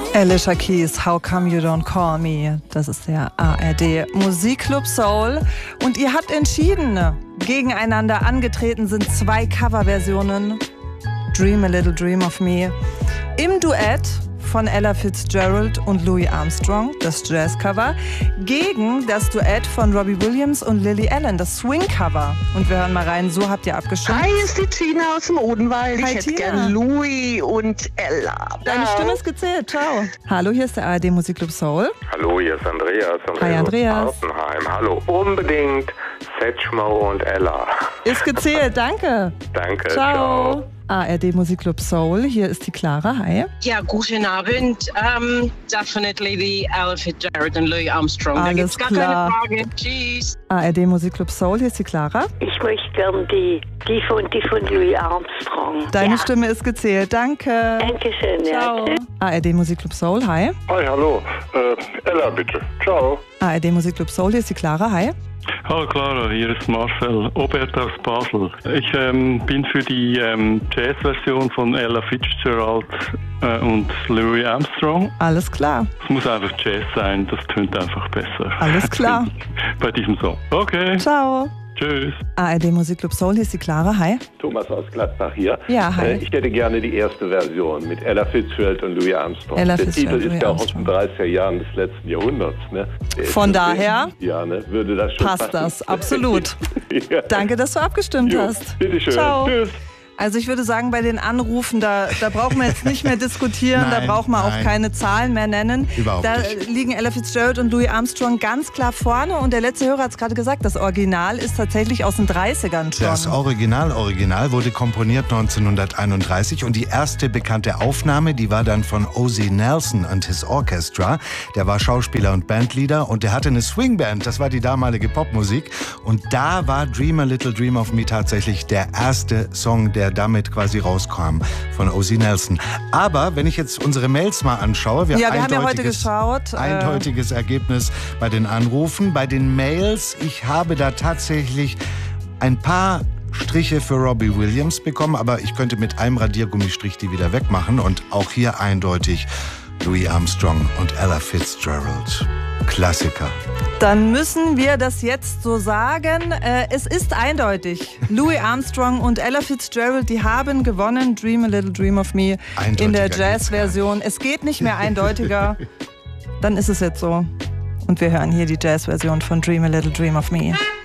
Alicia Keys, How Come You Don't Call Me? Das ist der ARD Musikclub Soul. Und ihr habt entschieden, gegeneinander angetreten sind zwei Coverversionen. Dream a Little Dream of Me im Duett von Ella Fitzgerald und Louis Armstrong, das Jazz-Cover, gegen das Duett von Robbie Williams und Lily Allen, das Swing-Cover. Und wir hören mal rein, so habt ihr abgestimmt. Hi, ist die Tina aus dem Odenwald. Hi, ich hätte Tina. gern Louis und Ella. Deine Stimme ist gezählt, ciao. Hallo, hier ist der ARD Musikclub Soul. Hallo, hier ist Andreas. Hi, Andreas. Aus Altenheim. Hallo, unbedingt Setchmo und Ella. Ist gezählt, danke. Danke, Ciao. ciao. ARD Musikclub Soul, hier ist die Clara, hi. Ja, guten Abend. Definitely the Ella Fitzgerald und Louis Armstrong. Da Alles gibt's gar klar. keine Frage. Tschüss. ARD Musikclub Soul, hier ist die Clara. Ich möchte gern die von Louis Armstrong. Deine ja. Stimme ist gezählt, danke. Dankeschön, Ciao. ja. ARD Musikclub Soul, hi. Hi, hallo. Ella, bitte. Ciao. ARD Musikclub Soul, hier ist die Clara, hi. Hallo Clara, hier ist Marcel Obert aus Basel. Ich bin für die Jazz-Version von Ella Fitzgerald und Louis Armstrong. Alles klar. Es muss einfach Jazz sein, das tönt einfach besser. Alles klar. Bei diesem Song. Okay. Ciao. Tschüss. ARD Musikclub Soul, hier ist die Clara, hi. Thomas aus Gladbach hier. Ja, hi. Ich hätte gerne die erste Version mit Ella Fitzgerald und Louis Armstrong. Ella Der Fitzgerald, Titel ist Louis ja auch aus Armstrong. den 30er Jahren des letzten Jahrhunderts. Ne? Von daher ja, ne? Würde das schon passt passen. das, absolut. Ja. Danke, dass du abgestimmt Jo, hast. bitteschön. Ciao. Tschüss. Also ich würde sagen, bei den Anrufen, da brauchen wir jetzt nicht mehr diskutieren, da Nein, brauchen wir auch nein. keine Zahlen mehr nennen. Überhaupt da nicht. liegen Ella Fitzgerald und Louis Armstrong ganz klar vorne. Und der letzte Hörer hat es gerade gesagt, das Original ist tatsächlich aus den 30ern schon. Das Original wurde komponiert 1931 und die erste bekannte Aufnahme, die war dann von Ozzie Nelson and his Orchestra. Der war Schauspieler und Bandleader und der hatte eine Swingband, das war die damalige Popmusik. Und da war Dream a Little Dream of Me tatsächlich der erste Song, der damit quasi rauskam von Ozzie Nelson. Aber wenn ich jetzt unsere Mails mal anschaue, Ja, wir haben ja heute geschaut. Eindeutiges Ergebnis bei den Anrufen. Bei den Mails, ich habe da tatsächlich ein paar Striche für Robbie Williams bekommen, aber ich könnte mit einem Radiergummistrich die wieder wegmachen. Und auch hier eindeutig Louis Armstrong und Ella Fitzgerald. Klassiker. Dann müssen wir das jetzt so sagen. Es ist eindeutig. Louis Armstrong und Ella Fitzgerald, die haben gewonnen. Dream a Little Dream of Me Eindeutiger in der geht's Jazz-Version. Es geht nicht mehr eindeutiger. Dann ist es jetzt so. Und wir hören hier die Jazz-Version von Dream a Little Dream of Me.